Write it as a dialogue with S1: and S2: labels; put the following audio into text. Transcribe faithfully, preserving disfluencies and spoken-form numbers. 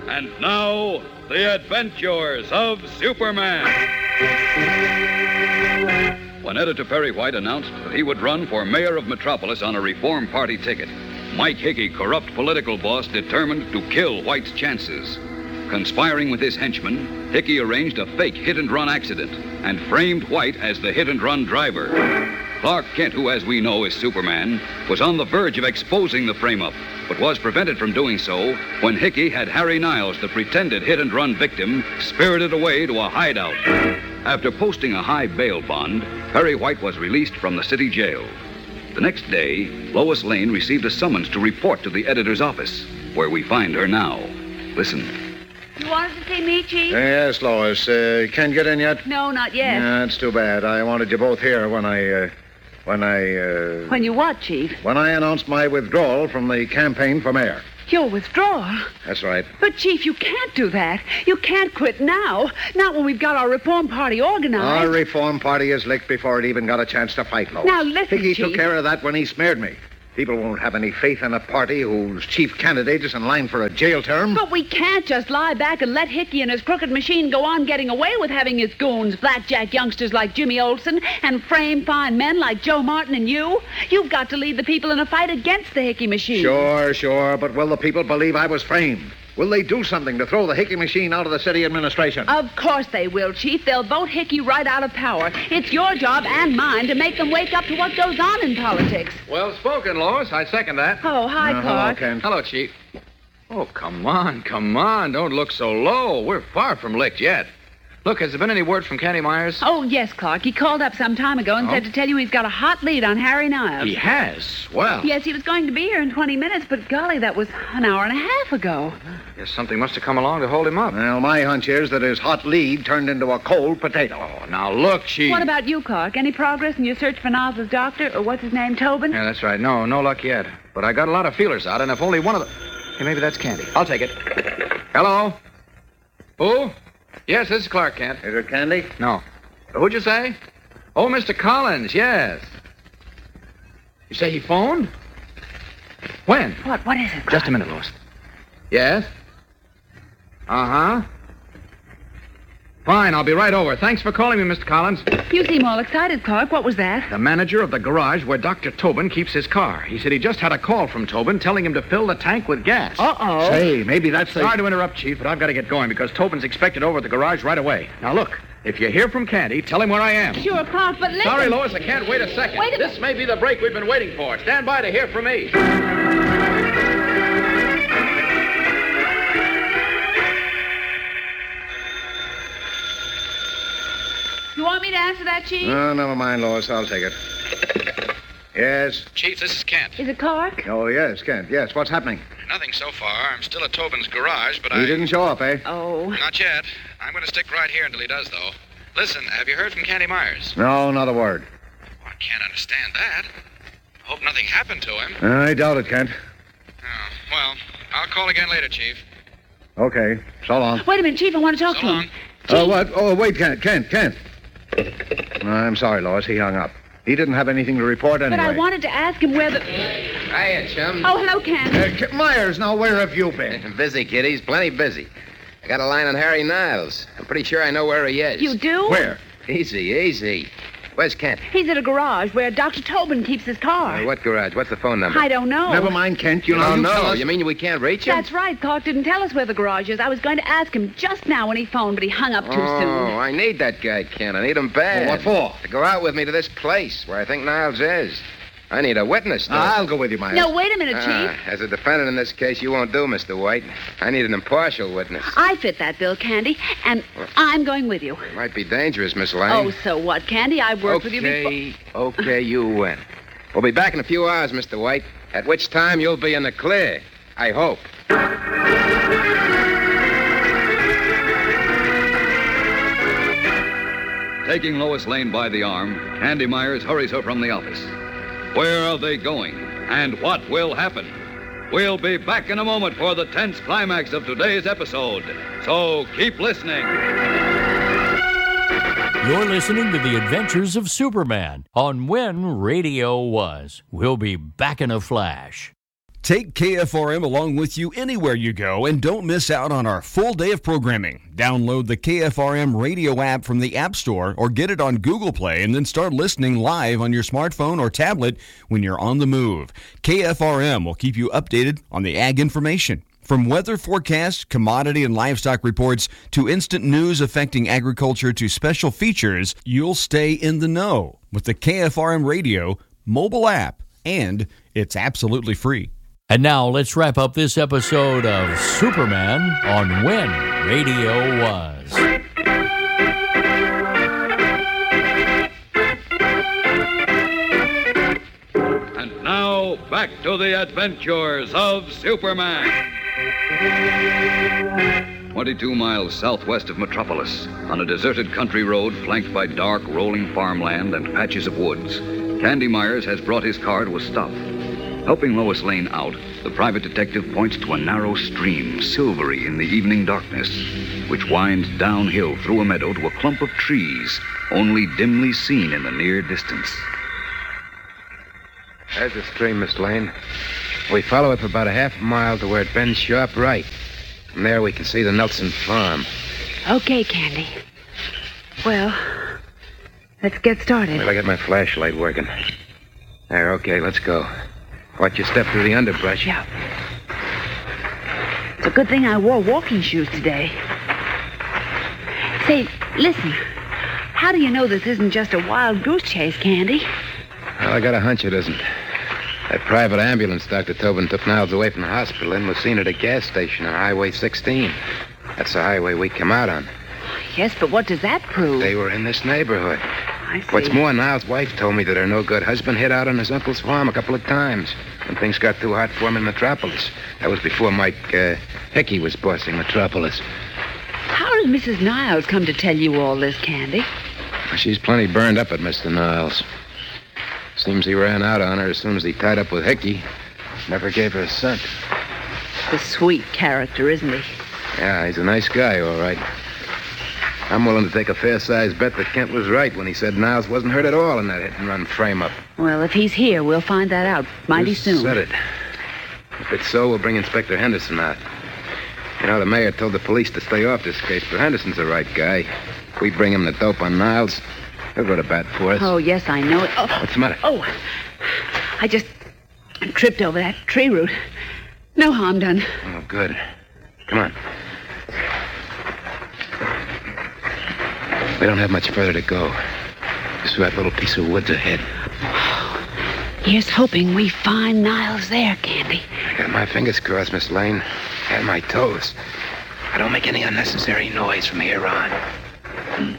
S1: And now, the adventures of Superman. When Editor Perry White announced that he would run for mayor of Metropolis on a Reform Party ticket, Mike Hickey, corrupt political boss, determined to kill White's chances. Conspiring with his henchmen, Hickey arranged a fake hit-and-run accident and framed White as the hit-and-run driver. Clark Kent, who, as we know, is Superman, was on the verge of exposing the frame-up, but was prevented from doing so when Hickey had Harry Niles, the pretended hit-and-run victim, spirited away to a hideout. After posting a high bail bond, Perry White was released from the city jail. The next day, Lois Lane received a summons to report to the editor's office, where we find her now. Listen.
S2: You wanted to see me, Chief?
S3: Uh, yes, Lois. Uh, can't get in yet?
S2: No, not yet.
S3: Yeah, that's too bad. I wanted you both here when I, uh, when I, uh...
S2: When you what, Chief?
S3: When I announced my withdrawal from the campaign for mayor.
S2: Your withdrawal?
S3: That's right.
S2: But, Chief, you can't do that. You can't quit now. Not when we've got our Reform Party organized.
S3: Our Reform Party is licked before it even got a chance to fight, Lois.
S2: Now, listen,
S3: Hickey
S2: Chief.
S3: took care of that when he smeared me. People won't have any faith in a party whose chief candidate is in line for a jail term.
S2: But we can't just lie back and let Hickey and his crooked machine go on getting away with having his goons, blackjack youngsters like Jimmy Olsen, and frame fine men like Joe Martin and you. You've got to lead the people in a fight against the Hickey machine.
S3: Sure, sure, but will the people believe I was framed? Will they do something to throw the Hickey machine out of the city administration?
S2: Of course they will, Chief. They'll vote Hickey right out of power. It's your job and mine to make them wake up to what goes on in politics.
S4: Well spoken, Lois. I second that.
S2: Oh, hi,
S3: Uh,
S2: Clark.
S3: Hello, Ken.
S4: Hello, Chief. Oh, come on, come on. Don't look so low. We're far from licked yet. Look, has there been any word from Candy Myers?
S2: Oh, yes, Clark. He called up some time ago and
S4: Oh?
S2: said to tell you he's got a hot lead on Harry Niles.
S4: He has? Well.
S2: Yes, he was going to be here in twenty minutes, but golly, that was an hour and a half ago.
S4: Guess something must have come along to hold him up.
S3: Well, my hunch is that his hot lead turned into a cold potato.
S4: Oh, now look, Chief.
S2: What about you, Clark? Any progress in your search for Niles' doctor, or what's his name, Tobin?
S4: Yeah, that's right. No, no luck yet. But I got a lot of feelers out, and if only one of them... Hey, maybe that's Candy. I'll take it. Hello? Who? Yes, this is Clark Kent.
S3: Is it Candy?
S4: No. Who'd you say? Oh, Mister Collins, yes. You say he phoned? When?
S2: What? What is it, Clark?
S4: Just a minute, Lois. Yes? Uh-huh. Fine, I'll be right over. Thanks for calling me, Mister Collins.
S2: You seem all excited, Clark. What was that?
S4: The manager of the garage where Doctor Tobin keeps his car. He said he just had a call from Tobin telling him to fill the tank with gas.
S2: Uh-oh.
S3: Say, maybe that's the...
S4: Sorry to interrupt, Chief, but I've got to get going because Tobin's expected over at the garage right away. Now, look, if you hear from Candy, tell him where I am.
S2: Sure, Clark, but listen...
S4: Sorry, Lois, I can't wait a second.
S2: Wait a
S4: This may be the break we've been waiting for. Stand by to hear from me.
S2: You want me to answer that, Chief?
S3: No, never mind, Lois. I'll take it. Yes?
S4: Chief, this is Kent.
S2: Is it Clark?
S3: Oh, yes, Kent. Yes, what's happening?
S4: Nothing so far. I'm still at Tobin's garage, but
S3: He didn't show up, eh?
S2: Oh.
S4: Not yet. I'm going to stick right here until he does, though. Listen, have you heard from Candy Myers?
S3: No, not a word.
S4: Well, I can't understand that. Hope nothing happened to him.
S3: I doubt it, Kent.
S4: Oh, well, I'll call again later, Chief.
S3: Okay, so long.
S2: Wait a minute, Chief. I want to talk
S4: So
S2: to
S4: long.
S2: him.
S3: Uh, what? Oh, wait, Kent, Kent, Kent. I'm sorry, Lois. He hung up. He didn't have anything to report anyway.
S2: But I wanted to ask him where the...
S5: Hiya, chum.
S2: Oh, hello, Ken.
S3: Uh, K- Myers, now where have you been?
S5: Busy, kiddies. Plenty busy. I got a line on Harry Niles. I'm pretty sure I know where he is.
S2: You do?
S3: Where?
S5: Easy, easy. Where's Kent?
S2: He's at a garage where Doctor Tobin keeps his car.
S5: Uh, what garage? What's the phone number?
S2: I don't know.
S3: Never mind, Kent. You,
S5: You
S3: know,
S5: don't
S3: you
S5: know.
S3: tell us-
S5: You mean we can't reach him?
S2: That's right. Clark didn't tell us where the garage is. I was going to ask him just now when he phoned, but he hung up too
S5: oh,
S2: soon.
S5: I need that guy, Kent. I need him bad.
S3: Well, what for?
S5: To go out with me to this place where I think Niles is. I need a witness, though.
S3: I'll go with you, Myers.
S2: No, wait a minute,
S5: Ah,
S2: Chief.
S5: as a defendant in this case, you won't do, Mister White. I need an impartial witness.
S2: I fit that bill, Candy, and I'm going with you.
S5: It might be dangerous, Miss Lane.
S2: Oh, so what, Candy? I've worked with you before.
S5: Okay, okay, you win. We'll be back in a few hours, Mister White, at which time you'll be in the clear. I hope.
S1: Taking Lois Lane by the arm, Candy Myers hurries her from the office. Where are they going? And what will happen? We'll be back in a moment for the tense climax of today's episode. So keep listening.
S6: You're listening to The Adventures of Superman on When Radio Was. We'll be back in a flash.
S7: Take K F R M along with you anywhere you go and don't miss out on our full day of programming. Download the K F R M radio app from the App Store or get it on Google Play and then start listening live on your smartphone or tablet when you're on the move. K F R M will keep you updated on the ag information. From weather forecasts, commodity and livestock reports, to instant news affecting agriculture to special features, you'll stay in the know with the K F R M radio mobile app, and it's absolutely free.
S6: And now let's wrap up this episode of Superman on When Radio Was.
S1: And now, back to the adventures of Superman. Twenty-two miles southwest of Metropolis, on a deserted country road flanked by dark, rolling farmland and patches of woods, Candy Myers has brought his car to a stop. Helping Lois Lane out, the private detective points to a narrow stream, silvery in the evening darkness, which winds downhill through a meadow to a clump of trees, only dimly seen in the near distance.
S5: There's the stream, Miss Lane. We follow it for about a half a mile to where it bends sharp right. From there we can see the Nelson farm.
S2: Okay, Candy. Well, let's get started.
S5: Well, I got my flashlight working. There, okay, let's go. Watch your step through the underbrush.
S2: Yeah. It's a good thing I wore walking shoes today. Say, listen. How do you know this isn't just a wild goose chase, Candy?
S5: Well, I got a hunch it isn't. That private ambulance Doctor Tobin took Niles away from the hospital in was seen at a gas station on Highway sixteen. That's the highway we come out on.
S2: Yes, but what does that prove?
S5: They were in this neighborhood.
S2: I see.
S5: What's more, Niles' wife told me that her no-good husband hid out on his uncle's farm a couple of times when things got too hot for him in Metropolis. That was before Mike uh, Hickey was bossing Metropolis.
S2: How did Missus Niles come to tell you all this, Candy?
S5: She's plenty burned up at Mister Niles. Seems he ran out on her as soon as he tied up with Hickey. Never gave her a cent.
S2: A sweet character, isn't he?
S5: Yeah, he's a nice guy, all right. I'm willing to take a fair-sized bet that Kent was right when he said Niles wasn't hurt at all in that hit-and-run frame-up.
S2: Well, if he's here, we'll find that out mighty
S5: You
S2: soon.
S5: said it. If it's so, we'll bring Inspector Henderson out. You know, the mayor told the police to stay off this case, but Henderson's the right guy. If we bring him the dope on Niles, he'll go to bat for us.
S2: Oh, yes, I know it. Oh,
S5: What's the matter?
S2: Oh, I just tripped over that tree root. No harm done.
S5: Oh, good. Come on. We don't have much further to go. Just that little piece of woods ahead.
S2: Here's hoping we find Niles there, Candy.
S5: I got my fingers crossed, Miss Lane. And my toes. I don't make any unnecessary noise from here on.